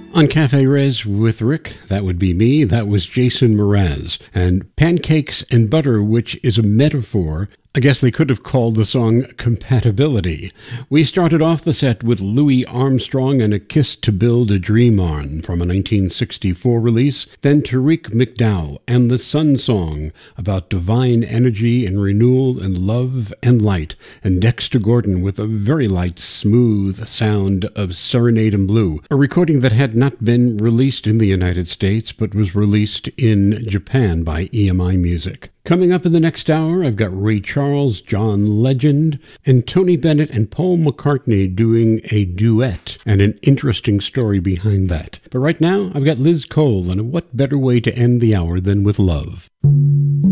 On Cafe Rez with Rick, that would be me, that was Jason Mraz. And Pancakes and Butter, which is a metaphor. I guess they could have called the song Compatibility. We started off the set with Louis Armstrong and A Kiss to Build a Dream On from a 1964 release, then Tariq McDowell and The Sun Song about divine energy and renewal and love and light, and Dexter Gordon with a very light, smooth sound of Serenade in Blue, a recording that had not been released in the United States but was released in Japan by EMI Music. Coming up in the next hour, I've got Ray Charles, John Legend, and Tony Bennett and Paul McCartney doing a duet, and an interesting story behind that. But right now, I've got Liz Cole, and what better way to end the hour than with love?